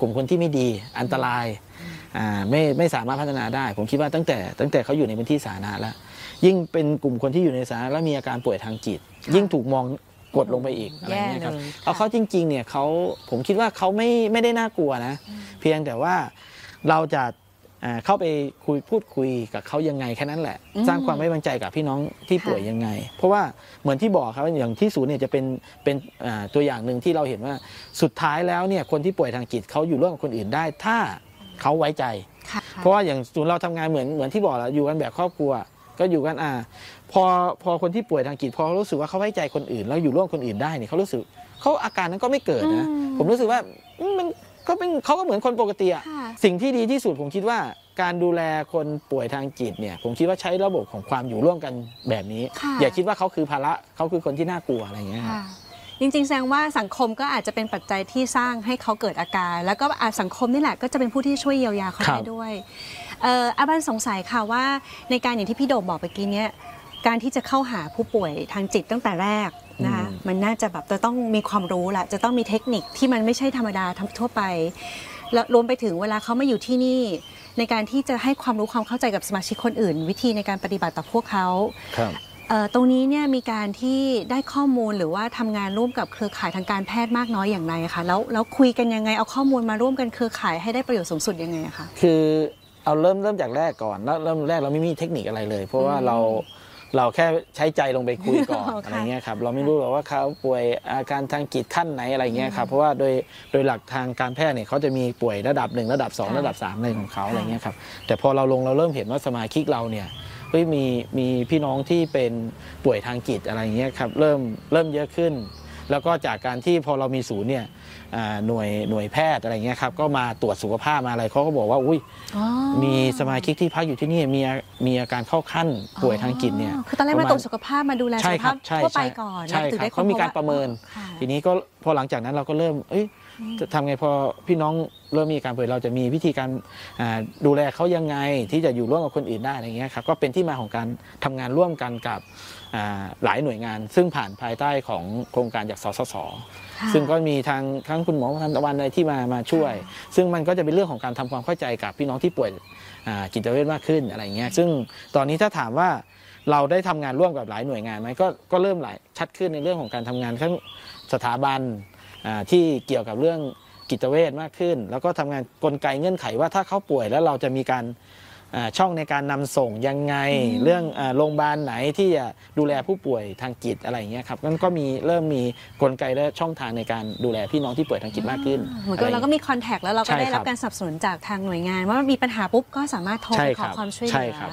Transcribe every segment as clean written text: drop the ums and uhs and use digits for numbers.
กลุ่มคนที่ไม่ดีอันตรายไม่สามารถพัฒนาได้ผมคิดว่าตั้งแต่เขาอยู่ในพื้นที่สาธารณะแล้วยิ่งเป็นกลุ่มคนที่อยู่ในสาธารณะแล้วมีอาการป่วยทางจิตยิ่งถูกมองกดลงไปอีกอะไรเงี้ยครับเขาจริงๆเนี่ยผมคิดว่าเขาไม่ได้น่ากลัวนะเพียงแต่ว่าเราจะเข้าไปพูดคุยกับเขายังไงแค่นั้นแหละสร้างความไว้วางใจกับพี่น้องที่ป่วยยังไงเพราะว่าเหมือนที่บอกครับอย่างที่ศูนย์เนี่ยจะเป็นตัวอย่างหนึ่งที่เราเห็นว่าสุดท้ายแล้วเนี่ยคนที่ป่วยทางจิตเขาอยู่ร่วมกับคนอื่นได้ถ้าเขาไว้ใจเพราะว่าอย่างศูนย์เราทำงานเหมือนที่บอกแล้วอยู่กันแบบครอบครัวก็อยู่กันพอคนที่ป่วยทางจิตพอรู้สึกว่าเขาไว้ใจคนอื่นแล้วอยู่ร่วมคนอื่นได้เนี่ยเขารู้สึกเขาอาการนั้นก็ไม่เกิดนะผมรู้สึกว่ามันเขาก็เหมือนคนปกติอะสิ่งที่ดีที่สุดผมคิดว่าการดูแลคนป่วยทางจิตเนี่ยผมคิดว่าใช้ระบบของความอยู่ร่วมกันแบบนี้อย่าคิดว่าเขาคือภาระเขาคือคนที่น่ากลัวอะไรอย่างเงี้ยจริงๆแสดงว่าสังคมก็อาจจะเป็นปัจจัยที่สร้างให้เขาเกิดอาการแล้วก็สังคมนี่แหละก็จะเป็นผู้ที่ช่วยเยียวยาเขาได้ด้วยอาบันสงสัยค่ะว่าในการอย่างที่พี่โดมบอกเมื่อกี้เนี่ยการที่จะเข้าหาผู้ป่วยทางจิตตั้งแต่แรกนะคะมันน่าจะแบบจะต้องมีความรู้แหละจะต้องมีเทคนิคที่มันไม่ใช่ธรรมดาทั่วไปแล้วรวมไปถึงเวลาเขามาอยู่ที่นี่ในการที่จะให้ความรู้ความเข้าใจกับสมาชิกคนอื่นวิธีในการปฏิบัติต่อพวกเขาตรงนี้เนี่ยมีการที่ได้ข้อมูลหรือว่าทำงานร่วมกับเครือข่ายทางการแพทย์มากน้อยอย่างไรคะแล้วคุยกันยังไงเอาข้อมูลมาร่วมกันเครือข่ายให้ได้ประโยชน์สูงสุดยังไงคะคือเอาเริ่มจากแรกก่อนแล้วเริ่มแรกเราไม่มีเทคนิคอะไรเลยเพราะว่าเราแค่ใช้ใจลงไปคุยก่อน อะไรเงี้ยครับเราไม่รู้หรอกว่าเขาป่วยอาการทางจิตขั้นไหนอะไรเงี้ยครับเพราะว่าโดยหลักทางการแพทย์เนี่ยเขาจะมีป่วยระดับ1ระดับ2ระดับ3อะไรของเขาอะไรเงี้ยครับแต่พอเราเริ่มเห็นว่าสมาชิกเราเนี่ยมีพี่น้องที่เป็นป่วยทางจิตอะไรเงี้ยครับเริ่มเยอะขึ้นแล้วก็จากการที่พอเรามีศูนย์เนี่ยหน่วยแพทย์อะไรเงี้ยครับก็มาตรวจสุขภาพมาอะไรเขาก็บอกว่าอุ้ยมีสมาชิกที่พักอยู่ที่นี่มีอาการเข้าขั้นป่วยทางจิตเนี่ยคือตอนแรกมาตรวจสุขภาพมาดูแลสุขภาพทั่วไปก่อนใช่ครับเขามีการประเมินทีนี้ก็พอหลังจากนั้นเราก็เริ่มจะทำไงพอพี่น้องเริ่มมีการป่วยเราจะมีวิธีการดูแลเขายังไงที่จะอยู่ร่วมกับคนอื่นได้อะไรเงี้ยครับก็เป็นที่มาของการทำงานร่วมกันกับหลายหน่วยงานซึ่งผ่านภายใต้ของโครงการจากสสส.ซึ่งก็มีทั้งคุณหมอทันตะวันอะไรที่มาช่วยซึ่งมันก็จะเป็นเรื่องของการทำความเข้าใจกับพี่น้องที่ป่วยจิตเวชมากขึ้นอะไรเงี้ยซึ่งตอนนี้ถ้าถามว่าเราได้ทำงานร่วมกับหลายหน่วยงานไหมก็เริ่มชัดขึ้นในเรื่องของการทำงานทั้งสถาบันที่เกี่ยวกับเรื่องจิตเวชมากขึ้นแล้วก็ทำงานกลไกเงื่อนไขว่าถ้าเขาป่วยแล้วเราจะมีการช่องในการนำส่งยังไงเรื่องโรงพยาบาลไหนที่จะดูแลผู้ป่วยทางจิตอะไรอย่างเงี้ยครับนั่นก็เริ่มมีกลไกและช่องทางในการดูแลพี่น้องที่ป่วยทางจิตมากขึ้นเหมือนกับเราก็มีคอนแทคแล้วเราก็ได้รับการสนับสนุนจากทางหน่วยงานว่ามีปัญหาปุ๊บก็สามารถโทรไปขอความช่วยเหลือ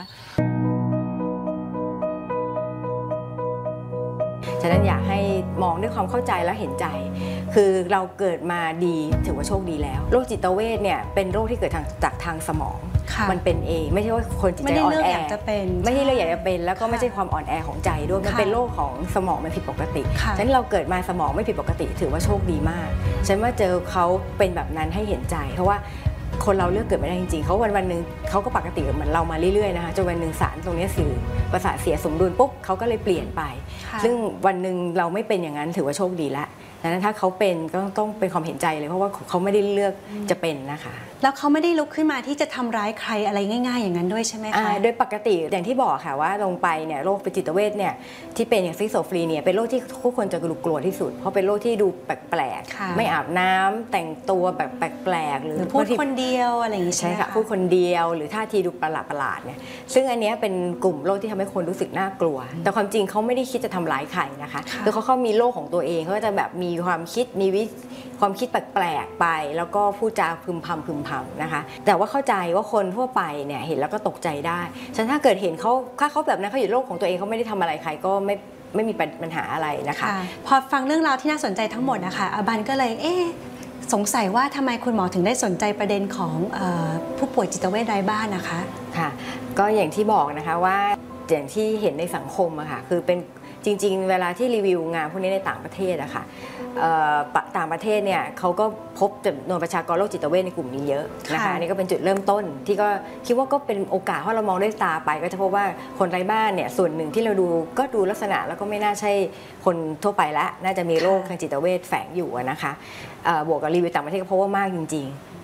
ฉะนั้นอยากให้มองด้วยความเข้าใจและเห็นใจคือเราเกิดมาดีถือว่าโชคดีแล้วโรคจิตเวชเนี่ยเป็นโรคที่เกิดจากทางสมองมันเป็นเองไม่ใช่ว่าคนจิตใจอ่อนแอไม่ใช่เรื่องอยากจะเป็นแล้วก็ไม่ใช่ความอ่อนแอของใจด้วยมันเป็นโรคของสมองมันผิดปกติฉะนั้นเราเกิดมาสมองไม่ผิดปกติถือว่าโชคดีมากฉันว่าเจอเขาเป็นแบบนั้นให้เห็นใจเพราะว่าคนเราเลือกเกิดไม่ได้จริงๆเขาวันหนึ่งเขาก็ปกติเหมือนเรามาเรื่อยๆนะคะจนวันหนึ่งสารตรงนี้สื่อประสาทเสียสมดุลปุ๊บเขาก็เลยเปลี่ยนไปซึ่งวันหนึ่งเราไม่เป็นอย่างนั้นถือว่าโชคดีแล้วดังนั้นถ้าเขาเป็นก็ต้องเป็นความเห็นใจเลยเพราะว่าเขาไม่ได้เลือกจะเป็นนะคะแล้วเขาไม่ได้ลุกขึ้นมาที่จะทำร้ายใครอะไรง่ายๆอย่างนั้นด้วยใช่ไหมคะโดยปกติอย่างที่บอกค่ะว่าลงไปเนี่ยโรคจิตเวชเนี่ยที่เป็นอย่างซิโซฟรีเนี่ยเป็นโรคที่ผู้คนจะกลัวที่สุดเพราะเป็นโรคที่ดูแปลกๆไม่อาบน้ำแต่งตัวแบบแปลกๆหรือพูดคนเดียวอะไรอย่างนี้ใช่ค่ะพูดคนเดียวหรือท่าทีดูประหลาดเนี่ยซึ่งอันนี้เป็นกลุ่มโรคที่ทำให้คนรู้สึกน่ากลัวแต่ความจริงเขาไม่ได้คิดจะทำร้ายใครนะคะคือเขามีโรคของตัวเองเขาจะแบบมีความคิดมีความคิดแปลกๆไปแล้วก็พูดจาพึมพำนะคะแต่ว่าเข้าใจว่าคนทั่วไปเนี่ยเห็นแล้วก็ตกใจได้ฉะนั้นถ้าเกิดเห็นถ้าเขาแบบนั้นเขาอยู่โลกของตัวเองเขาไม่ได้ทำอะไรใครก็ไม่มีปัญหาอะไรนะคะพอฟังเรื่องราวที่น่าสนใจทั้งหมดนะคะอาบันก็เลยสงสัยว่าทำไมคุณหมอถึงได้สนใจประเด็นของผู้ป่วยจิตเวชไร้บ้านนะคะค่ะก็อย่างที่บอกนะคะว่าอย่างที่เห็นในสังคมอะค่ะคือเป็นจริงๆเวลาที่รีวิวงานพวกนี้ในต่างประเทศอะค่ะต่างประเทศเนี่ยเขาก็พบจำนวนประชากรโรคจิตเวชในกลุ่มนี้เยอะนะคะนี่ก็เป็นจุดเริ่มต้นที่ก็คิดว่าก็เป็นโอกาสเพราะเรามองด้วยตาไปก็จะพบว่าคนไร้บ้านเนี่ยส่วนหนึ่งที่เราดูก็ดูลักษณะแล้วก็ไม่น่าใช่คนทั่วไปละน่าจะมีโรคทางจิตเวชแฝงอยู่นะคะบวกกับรีวิวต่างประเทศก็พบว่ามากจริง